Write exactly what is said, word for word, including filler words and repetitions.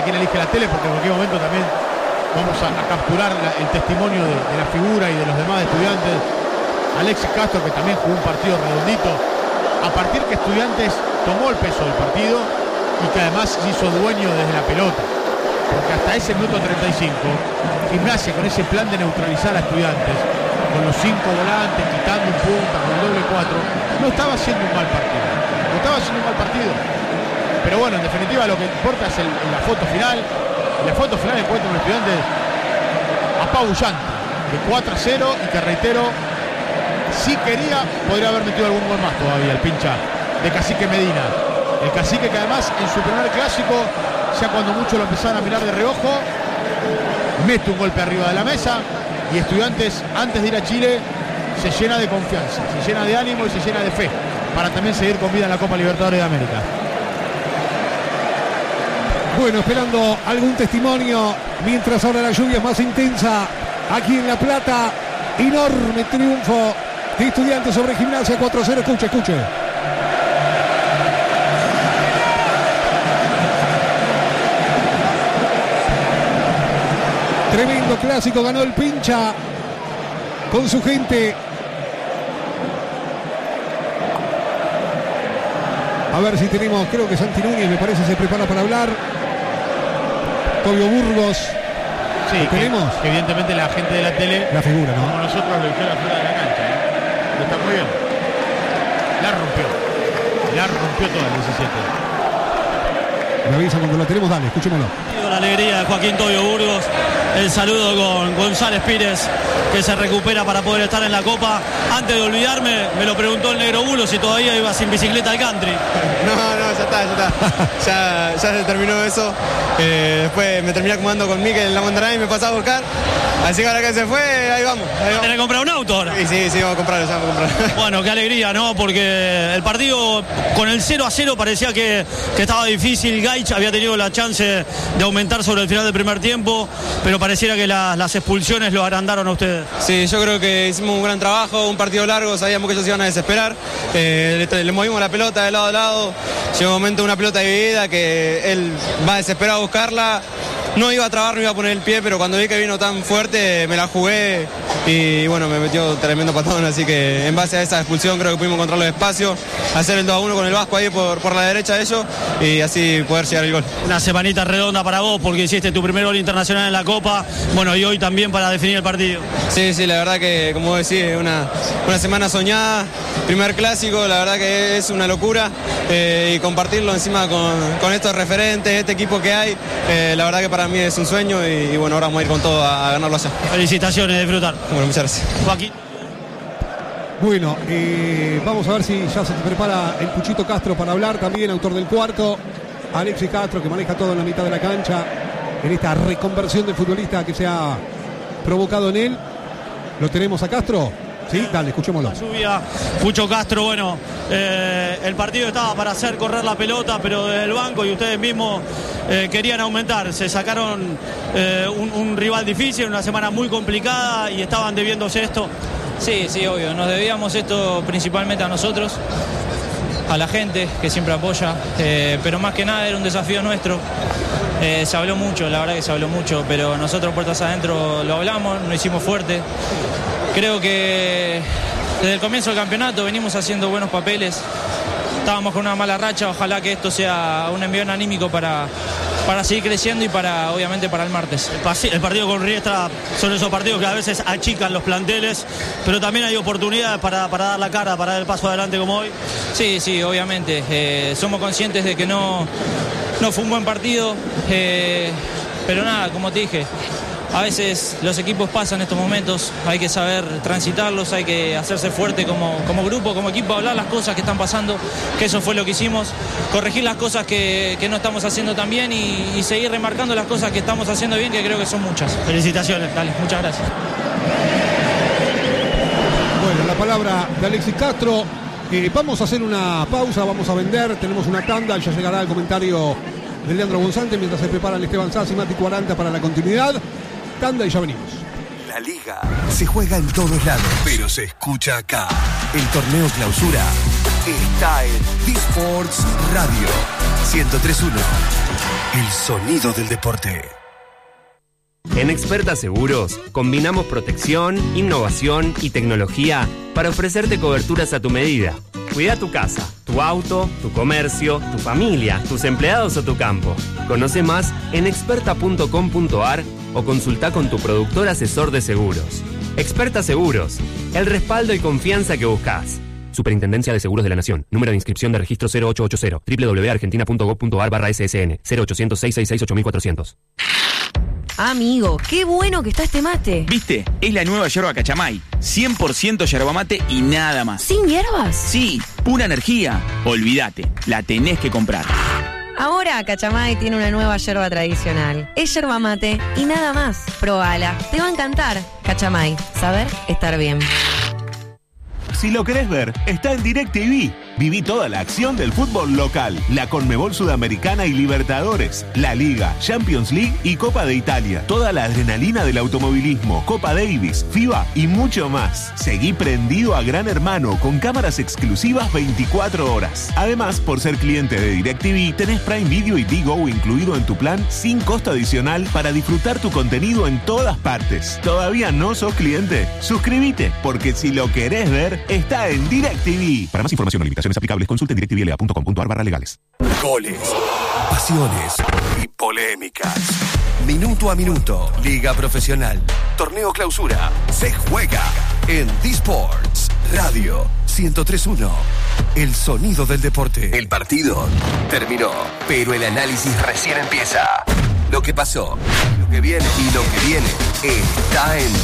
a quién elige la tele, porque en cualquier momento también vamos a, a capturar la, el testimonio de, de la figura y de los demás estudiantes. Alexis Castro, que también jugó un partido redondito, a partir que Estudiantes tomó el peso del partido y que además se hizo dueño desde la pelota, porque hasta ese minuto treinta y cinco Gimnasia, con ese plan de neutralizar a Estudiantes, con los cinco volantes, quitando un punta, con el doble cuatro, no estaba haciendo un mal partido, no estaba haciendo un mal partido. Pero bueno, en definitiva lo que importa es el, la foto final. La foto final encuentra un Estudiantes apabullante, de cuatro a cero, y que reitero, si quería, podría haber metido algún gol más todavía, el pincha de Cacique Medina. El Cacique que además en su primer clásico, ya cuando muchos lo empezaron a mirar de reojo, mete un golpe arriba de la mesa, y Estudiantes, antes de ir a Chile, se llena de confianza, se llena de ánimo y se llena de fe, para también seguir con vida en la Copa Libertadores de América. Bueno, esperando algún testimonio, mientras ahora la lluvia es más intensa aquí en La Plata. Enorme triunfo de Estudiantes sobre Gimnasia, cuatro a cero. Escuche, escuche. Tremendo clásico, ganó el pincha con su gente. A ver si tenemos, creo que Santi Núñez, me parece, se prepara para hablar. Tobio Burgos. Sí, que, tenemos. Que evidentemente la gente de la tele, la figura, ¿no? Como nosotros lo hicieron afuera de la cancha, ¿eh? Está muy bien. La rompió. La rompió toda el diecisiete. Me avisa cuando lo tenemos, dale, escuchémoslo. La alegría de Joaquín Tobio Burgos. El saludo con González Pires, que se recupera para poder estar en la Copa. Antes de olvidarme, me lo preguntó el Negro Bulo si todavía iba sin bicicleta al country. No, no, ya está, ya está. Ya, ya se terminó eso. Eh, después me terminé acomodando con Mikel en la Montaña y me pasaba a buscar. Así que ahora que se fue, ahí vamos. Ahí vamos. ¿Tenés que comprar un auto ahora? Sí, sí, sí, vamos a comprarlo, ya vamos a comprar. Bueno, qué alegría, ¿no? Porque el partido con el cero a cero parecía que, que estaba difícil. Gaich había tenido la chance de aumentar sobre el final del primer tiempo, pero pareciera que la, las expulsiones lo agrandaron a ustedes. Sí, yo creo que hicimos un gran trabajo, un partido largo, sabíamos que ellos iban a desesperar. Eh, le, le movimos la pelota de lado a lado. Llegó un momento, una pelota dividida, que él va desesperado a buscarla. No iba a trabar, no iba a poner el pie, pero cuando vi que vino tan fuerte, me la jugué y bueno, me metió tremendo patón, así que en base a esa expulsión creo que pudimos encontrar los espacios, hacer el dos a uno con el Vasco ahí por, por la derecha de ellos y así poder llegar al gol. Una semanita redonda para vos porque hiciste tu primer gol internacional en la Copa, bueno, y hoy también para definir el partido. Sí, sí, la verdad que, como vos decís, una, una semana soñada, primer clásico, la verdad que es una locura eh, y compartirlo encima con, con estos referentes, este equipo que hay, eh, la verdad que para Para mí es un sueño y, y bueno, ahora vamos a ir con todo a, a ganarlo allá. Felicitaciones, disfrutar. Bueno, muchas gracias. Joaquín. Bueno, eh, vamos a ver si ya se prepara el Puchito Castro para hablar, también autor del cuarto. Alexis Castro, que maneja todo en la mitad de la cancha, en esta reconversión del futbolista que se ha provocado en él. ¿Lo tenemos a Castro? Sí, dale, escuchémoslo. La lluvia, Pucho Castro, bueno, eh, el partido estaba para hacer correr la pelota, pero desde el banco y ustedes mismos eh, querían aumentar. Se sacaron eh, un, un rival difícil, una semana muy complicada y estaban debiéndose esto. Sí, sí, obvio. Nos debíamos esto principalmente a nosotros, a la gente que siempre apoya, eh, pero más que nada era un desafío nuestro. Eh, se habló mucho, la verdad que se habló mucho, pero nosotros puertas adentro lo hablamos, nos hicimos fuerte. Creo que desde el comienzo del campeonato venimos haciendo buenos papeles. Estábamos con una mala racha, ojalá que esto sea un envión anímico para, para seguir creciendo y para, obviamente, para el martes. El partido con Riestra son esos partidos que a veces achican los planteles, pero también hay oportunidades para, para dar la cara, para dar el paso adelante como hoy. Sí, sí, obviamente. Eh, somos conscientes de que no, no fue un buen partido, eh, pero nada, como te dije, a veces los equipos pasan estos momentos, hay que saber transitarlos, hay que hacerse fuerte como, como grupo, como equipo, hablar las cosas que están pasando, que eso fue lo que hicimos, corregir las cosas que, que no estamos haciendo tan bien y, y seguir remarcando las cosas que estamos haciendo bien, que creo que son muchas. Felicitaciones. Dale, muchas gracias. Bueno, la palabra de Alexis Castro. Eh, vamos a hacer una pausa, vamos a vender, tenemos una tanda, ya llegará el comentario de Leandro González mientras se preparan Esteban Sassi, Mati cuarenta para la continuidad. Tanda y ya venimos. La liga se juega en todos lados, pero se escucha acá. El torneo clausura está en D-Sports Radio ciento tres punto uno. El sonido del deporte. En Experta Seguros, combinamos protección, innovación y tecnología para ofrecerte coberturas a tu medida. Cuida tu casa, tu auto, tu comercio, tu familia, tus empleados o tu campo. Conoce más en experta punto com punto a r o consulta con tu productor asesor de seguros. Experta Seguros, el respaldo y confianza que buscas. Superintendencia de Seguros de la Nación. Número de inscripción de registro cero ocho ocho cero. doble u doble u doble u punto argentina punto gob punto a r barra S S N. cero ochocientos, seiscientos sesenta y seis, ocho cuatro cero cero. Amigo, qué bueno que está este mate. ¿Viste? Es la nueva yerba Cachamay. cien por ciento yerba mate y nada más. ¿Sin hierbas? Sí, pura energía. Olvídate, la tenés que comprar. Ahora Cachamay tiene una nueva yerba tradicional. Es yerba mate y nada más. Probala, te va a encantar. Cachamay, saber estar bien. Si lo querés ver, está en DirecTV. Viví toda la acción del fútbol local, la Conmebol Sudamericana y Libertadores, la Liga, Champions League y Copa de Italia. Toda la adrenalina del automovilismo, Copa Davis, FIBA y mucho más. Seguí prendido a Gran Hermano con cámaras exclusivas veinticuatro horas. Además, por ser cliente de DirecTV, tenés Prime Video y Digo incluido en tu plan sin costo adicional para disfrutar tu contenido en todas partes. ¿Todavía no sos cliente? Suscríbete, porque si lo querés ver, está en DirecTV. Para más información o limitaciones aplicables, consulte en directivl a punto com punto a r barra legales. Goles, pasiones y polémicas. Minuto a minuto, Liga Profesional, Torneo Clausura, se juega en D-Sports Radio ciento tres punto uno. El sonido del deporte. El partido terminó, pero el análisis recién empieza. Lo que pasó, lo que viene y lo que viene está en